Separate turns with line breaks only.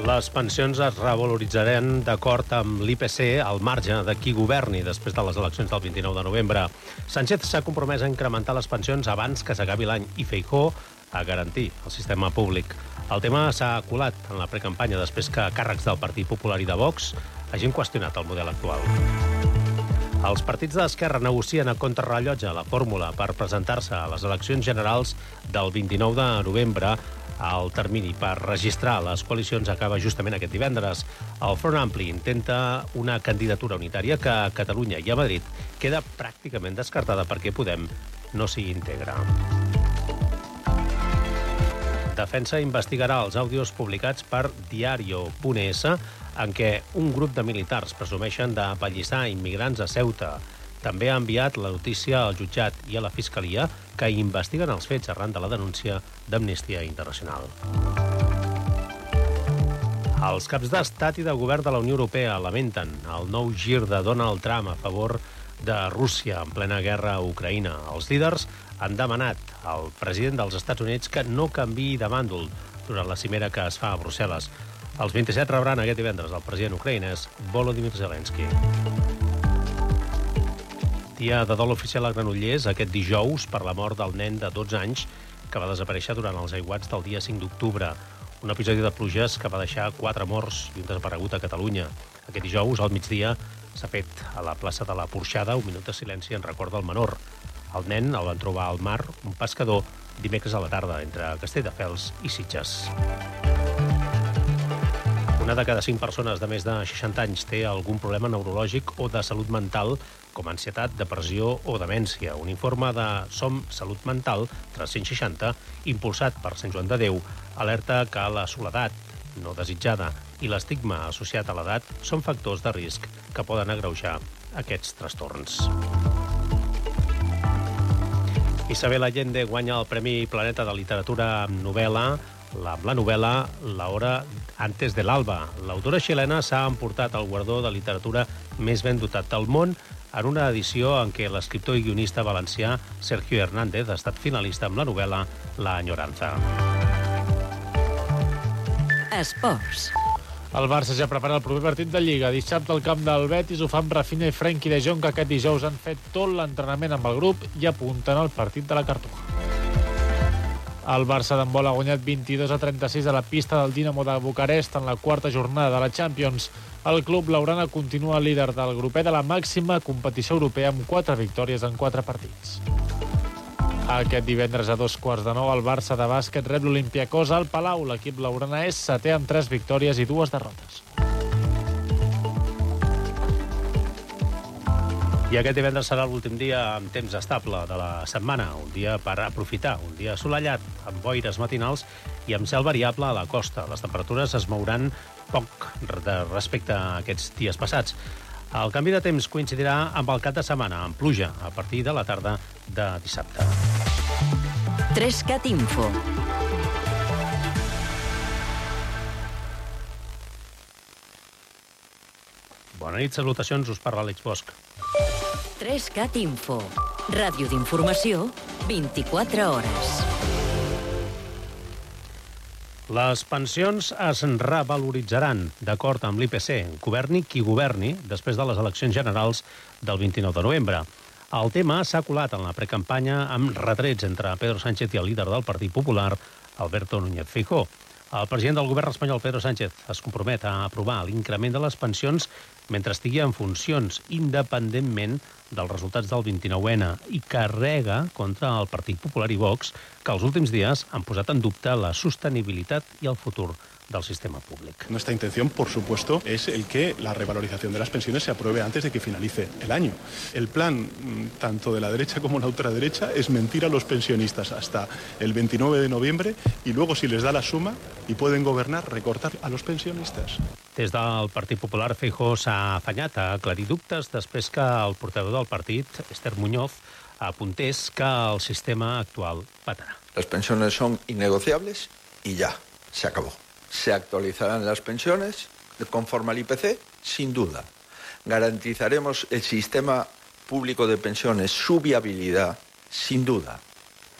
Les pensions es revaloritzaran d'acord amb l'IPC al marge de qui governi després de les eleccions del 29 de novembre. Sánchez s'ha compromès a incrementar les pensions abans que s'acabi l'any i Feijóo a garantir el sistema públic. El tema s'ha colat en la precampanya després que càrrecs del Partit Popular i de Vox hagin qüestionat el model actual. Els partits d'Esquerra negocien a contrarrellotge la fórmula per presentar-se a les eleccions generals del 29 de novembre. El termini per registrar les coalicions acaba justament aquest divendres. El Front Ampli intenta una candidatura unitària que a Catalunya i a Madrid queda pràcticament descartada perquè Podem no s'hi integra. Defensa investigarà els àudios publicats per Diario.es en què un grup de militars presumeixen d'apallissar immigrants a Ceuta. També ha enviat la notícia al jutjat i a la Fiscalia que investiguen els fets arran de la denúncia d'Amnistia Internacional. Els caps d'estat i de govern de la Unió Europea lamenten el nou gir de Donald Trump a favor de Rússia en plena guerra a Ucraïna. Els líders han demanat al president dels Estats Units que no canviï de bàndol durant la cimera que es fa a Brussel·les. Els 27 rebran aquest divendres el president ucraïnès Volodymyr Zelensky. Dia de dol oficial a Granollers aquest dijous per la mort del nen de 12 anys que va desaparèixer durant els aiguats del dia 5 d'octubre. Un episodi de pluges que va deixar 4 morts i un desaparegut a Catalunya. Aquest dijous, al migdia, s'ha fet a la plaça de la Porxada un minut de silenci en record del menor. El nen el van trobar al mar un pescador dimecres a la tarda entre Castelldefels i Sitges. Una de cada 5 persones de més de 60 anys té algun problema neurològic o de salut mental, com ansietat, depressió o demència. Un informe de Som Salut Mental 360, impulsat per Sant Joan de Déu, alerta que la soledat no desitjada i l'estigma associat a l'edat són factors de risc que poden agreujar aquests trastorns. Isabel Allende guanya el Premi Planeta de Literatura amb novel·la, la novel·la La hora antes de l'alba. L'autora xilena s'ha emportat el guardó de literatura més ben dotat del món en una edició en què l'escriptor i guionista valencià Sergio Hernández ha estat finalista amb la novel·la La añoranza.
Esports.
El Barça ja prepara el proper partit de Lliga. Dissabte al camp del Betis ho fa amb Rafinha i Frenkie de Jong, que aquest dijous han fet tot l'entrenament amb el grup i apunten al partit de la Cartuja. El Barça d'handbol ha guanyat 22-36 a la pista del Dinamo de Bucarest en la quarta jornada de la Champions. El club blaugrana continua líder del grupet de la màxima competició europea amb 4 victòries en 4 partits. Aquest divendres a 9:15 el Barça de bàsquet rep l'Olympiacos al Palau. L'equip blaugrana és setè amb 3 victòries i 2 derrotes.
I aquest divendres serà l'últim dia amb temps estable de la setmana, un dia per aprofitar, un dia assolellat, amb boires matinals i amb cel variable a la costa. Les temperatures es mouran poc respecte a aquests dies passats. El canvi de temps coincidirà amb el cap de setmana, amb pluja, a partir de la tarda de dissabte.
3CAT Info.
Bona nit, salutacions, us parla Àlex Bosch.
3CAT Info. Ràdio d'informació, 24 hores.
Les pensions es revaloritzaran, d'acord amb l'IPC, governi qui governi, després de les eleccions generals del 29 de novembre. El tema s'ha colat en la precampanya amb retrets entre Pedro Sánchez i el líder del Partit Popular, Alberto Núñez Feijóo. El president del govern espanyol, Pedro Sánchez, es compromet a aprovar l'increment de les pensions mentre estigui en funcions, independentment dels resultats del 29N, i carrega contra el Partit Popular i Vox, que els últims dies han posat en dubte la sostenibilitat i el futur del sistema públic.
Nuestra intención, por supuesto, es el que la revalorización de las pensiones se apruebe antes de que finalice el año. El plan, tanto de la derecha como la ultraderecha, es mentir a los pensionistas hasta el 29 de noviembre y luego, si les da la suma y pueden gobernar, recortar a los pensionistas.
Des del Partit Popular, Feijóo s'ha afanyat a aclarir dubtes després que el portaveu del partit, Esther Muñoz, apuntés que el sistema actual patarà.
Las pensiones son innegociables y ya, se acabó. Se actualizarán las pensiones conforme al IPC, sin duda. Garantizaremos el sistema público de pensiones, su viabilidad, sin duda.